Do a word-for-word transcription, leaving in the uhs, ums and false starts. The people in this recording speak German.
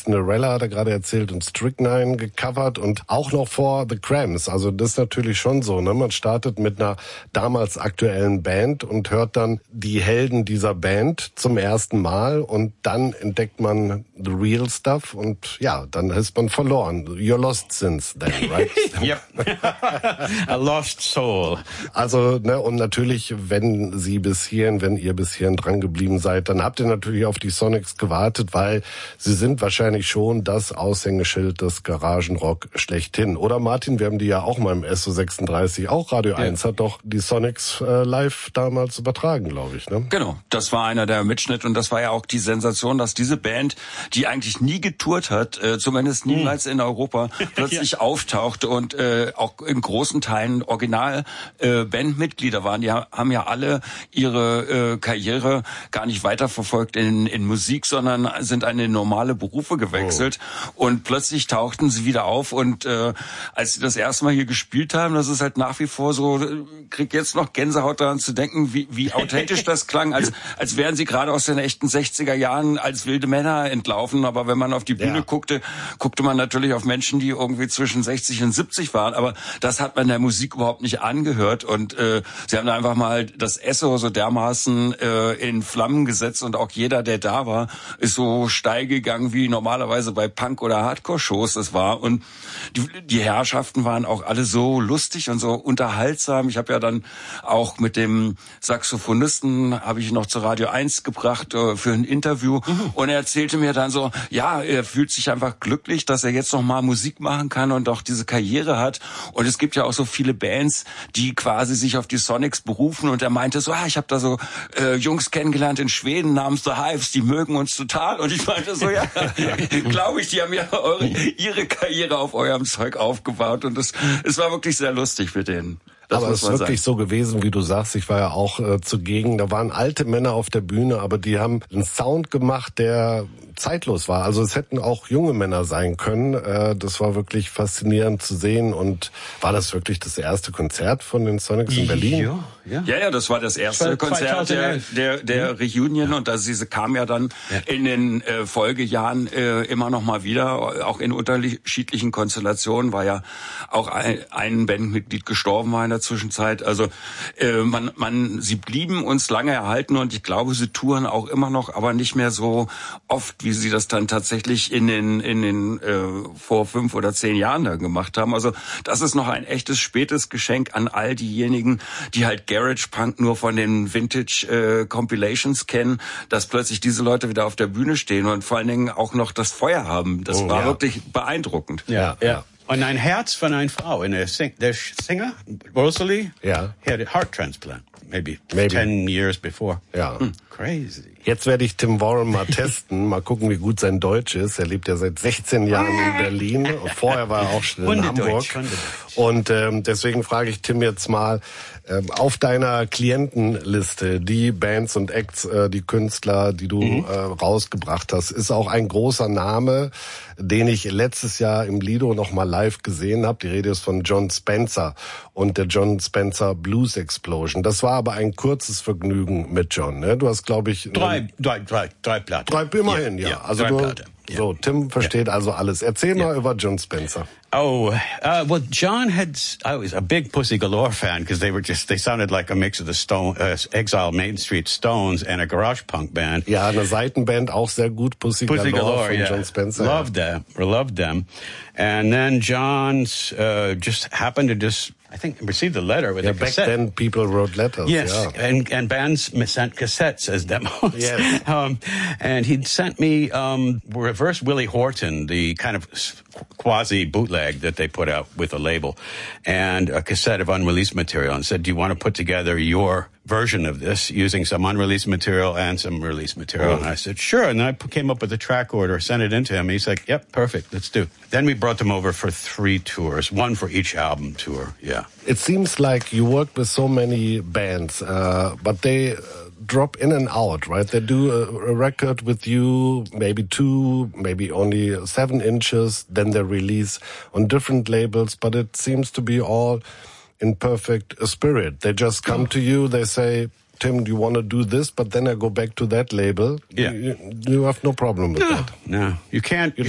Cinderella, hat er gerade erzählt, und Strychnine gecovert und auch noch vor The Cramps. Also das ist natürlich schon so, ne? Man startet mit einer damals aktuellen Band und hört dann die Helden dieser Band zum ersten Mal und dann entdeckt man the real stuff und ja, dann ist man verloren. You're lost since then, right? Yep. A lost soul. Also, ne, und natürlich, wenn Sie bis hierhin, wenn ihr bis hierhin dran geblieben seid, dann habt ihr natürlich auf die Sonics gewartet, weil sie sind wahrscheinlich schon das Aushängeschild des Garagenrock schlechthin. Oder Martin, wir haben die ja auch mal im S O sechsunddreißig, auch Radio ja. eins hat doch die Sonics äh, live damals übertragen, glaube ich, ne? Genau, das war einer der Mitschnitte und das war ja auch die Sensation, dass diese Band, die eigentlich nie getourt hat, äh, zumindest niemals in Europa, plötzlich ja. auftauchte und äh, auch in großen Teilen original äh, Bandmitglieder waren. Die haben ja alle ihre äh, Karriere gar nicht weiterverfolgt in, in Musik, sondern sind eine normale Berufe gewechselt oh. und plötzlich tauchten sie wieder auf und äh, als sie das erste Mal hier gespielt haben, das ist halt nach wie vor so, krieg jetzt noch Gänsehaut daran zu denken, wie, wie authentisch das klang, als, als wären sie gerade aus den echten sechziger Jahren als wilde Männer entlaufen, aber wenn man auf die Bühne ja. guckte, guckte man natürlich auf Menschen, die irgendwie zwischen sechzig und siebzig waren, aber das hat man der Musik überhaupt nicht angehört und äh, sie haben da einfach mal das Esso so dermaßen äh, in Flammen gesetzt und auch jeder, der da war, ist so steil gegangen, wie normalerweise bei Punk- oder Hardcore-Shows es war und die, die Herrschaften waren auch alle so lustig und so unterhaltsam. Ich habe ja dann auch mit dem Saxophonisten, habe ich noch zu Radio eins gebracht äh, für ein Interview mhm. und er erzählte mir dann so, ja, er fühlt sich einfach glücklich, dass er jetzt noch mal Musik machen kann und auch diese Karriere hat und es gibt ja auch so viele Bands, die quasi sich auf die Sonics berufen und er meinte so, ah, ich habe da so äh, Jungs kennengelernt in Schweden namens The Hives, die mögen uns total und ich meinte so, ja, glaube ich, die haben ja eure, ihre Karriere auf eurem Zeug aufgebaut und es, es war wirklich sehr lustig mit denen. Das aber es ist wirklich sagen. so gewesen, wie du sagst. Ich war ja auch äh, zugegen. Da waren alte Männer auf der Bühne, aber die haben einen Sound gemacht, der zeitlos war. Also es hätten auch junge Männer sein können. Äh, das war wirklich faszinierend zu sehen. Und war das wirklich das erste Konzert von den Sonics in Berlin? Ja, ja, ja, ja das war das erste war Konzert der, der, der ja. Reunion. Und das, diese kam ja dann ja. in den äh, Folgejahren äh, immer noch mal wieder, auch in unterschiedlichen Konstellationen. War ja auch ein, ein Bandmitglied gestorben war in der Zwischenzeit. Also äh, man, man, sie blieben uns lange erhalten und ich glaube, sie touren auch immer noch, aber nicht mehr so oft, wie sie das dann tatsächlich in den in den äh, vor fünf oder zehn Jahren da gemacht haben. Also das ist noch ein echtes spätes Geschenk an all diejenigen, die halt Garage Punk nur von den Vintage äh, Compilations kennen, dass plötzlich diese Leute wieder auf der Bühne stehen und vor allen Dingen auch noch das Feuer haben. Das oh, war ja. wirklich beeindruckend. Ja, ja. Und ein Herz von einer Frau. Und der, Sing- der Singer, Rosalie, ja. had a heart transplant. Maybe, Maybe ten years before. Ja. Hm. Crazy. Jetzt werde ich Tim Warren mal testen, mal gucken, wie gut sein Deutsch ist. Er lebt ja seit sechzehn Jahren in Berlin. Und vorher war er auch schon in Hamburg. Und ähm, deswegen frage ich Tim jetzt mal, ähm, auf deiner Klientenliste, die Bands und Acts, äh, die Künstler, die du mhm. äh, rausgebracht hast, ist auch ein großer Name, den ich letztes Jahr im Lido noch mal live gesehen habe. Die Rede ist von Jon Spencer und der Jon Spencer Blues Explosion. Das war aber ein kurzes Vergnügen mit John. Ne? Du hast, glaube ich... Drei, drei, drei, drei Platten. Drei, immerhin, ja. ja. Also drei du, Platten. Yeah. So, Tim versteht yeah. also alles. Erzähl yeah. mal über Jon Spencer. Oh, uh, well, John had, I was a big Pussy Galore fan because they were just, they sounded like a mix of the Stone, uh, Exile Main Street Stones and a garage punk band. Ja, eine Seitenband, auch sehr gut, Pussy, Pussy Galore, Galore von yeah. Jon Spencer. Loved ja. them, loved them. And then John uh, just happened to just, I think, received a letter with yeah, a cassette. Back then people wrote letters. Yes, yeah. and, and bands sent cassettes as demos. Yes. um, and he'd sent me um, Reverse Willie Horton, the kind of quasi bootleg that they put out with a label, and a cassette of unreleased material, and said, do you want to put together your version of this using some unreleased material and some released material? Oh. And I said, sure. And then I came up with a track order, sent it into him. He's like, yep, perfect, let's do it. Then we brought them over for three tours, one for each album tour, yeah. It seems like you worked with so many bands, uh, but they... Uh, drop in and out, right? They do a, a record with you, maybe two, maybe only seven inches, then they release on different labels, but it seems to be all in perfect spirit. They just come oh. to you, they say, Tim, do you want to do this? But then I go back to that label. Yeah. You, you have no problem with no, that. No, you can't. You, you